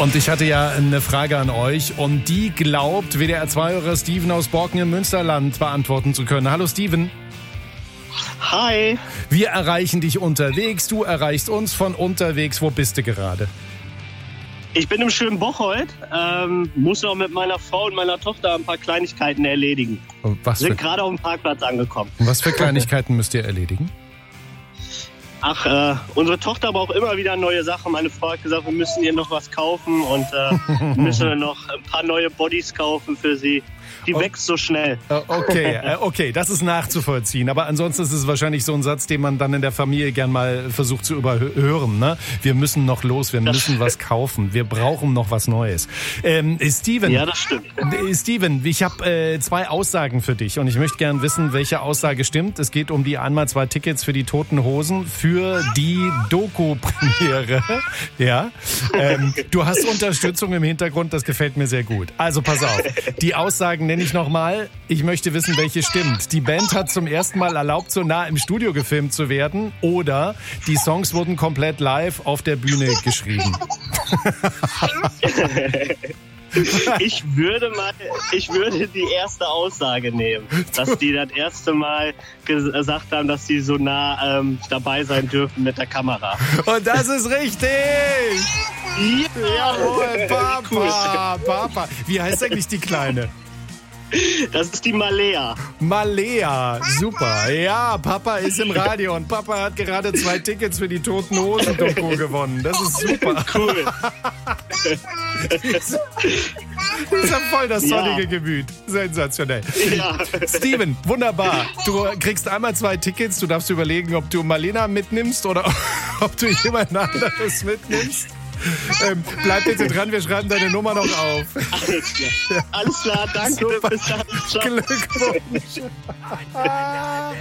Und ich hatte ja eine Frage an euch und die glaubt WDR-2-Hörer Steven aus Borken im Münsterland beantworten zu können. Hallo Steven. Hi. Wir erreichen dich unterwegs, du erreichst uns von unterwegs. Wo bist du gerade? Ich bin im schönen Bocholt, muss noch mit meiner Frau und meiner Tochter ein paar Kleinigkeiten erledigen. Sind gerade auf dem Parkplatz angekommen. Was für Kleinigkeiten müsst ihr erledigen? Ach, unsere Tochter braucht immer wieder neue Sachen. Meine Frau hat gesagt, wir müssen ihr noch was kaufen und müssen noch ein paar neue Bodies kaufen für sie. Die wächst so schnell. Okay, das ist nachzuvollziehen. Aber ansonsten ist es wahrscheinlich so ein Satz, den man dann in der Familie gern mal versucht zu überhören. Ne? Wir müssen noch los, wir müssen was kaufen, wir brauchen noch was Neues. Steven, ja, das stimmt. Steven, ich habe 2 Aussagen für dich und ich möchte gern wissen, welche Aussage stimmt. Es geht um die einmal 2 Tickets für die Toten Hosen für die Doku-Premiere. Ja, du hast Unterstützung im Hintergrund, das gefällt mir sehr gut. Also pass auf, die Aussagen nenne ich nochmal. Ich möchte wissen, welche stimmt. Die Band hat zum ersten Mal erlaubt, so nah im Studio gefilmt zu werden oder die Songs wurden komplett live auf der Bühne geschrieben. Ich würde die erste Aussage nehmen, dass die das erste Mal gesagt haben, dass sie so nah dabei sein dürfen mit der Kamera. Und das ist richtig! Jawohl, Papa. Wie heißt eigentlich die Kleine? Das ist die Malea. Malea, super. Ja, Papa ist im Radio und Papa hat gerade 2 Tickets für die Toten Hosen-Doku gewonnen. Das ist super. Cool. Das ist voll das sonnige Gemüt. Sensationell. Ja. Steven, wunderbar. Du kriegst einmal 2 Tickets. Du darfst überlegen, ob du Malena mitnimmst oder ob du jemand anderes mitnimmst. Bleib bitte dran, wir schreiben deine Nummer noch auf. Alles klar. Alles klar, danke. Super. Bis dann. Ciao. Glückwunsch.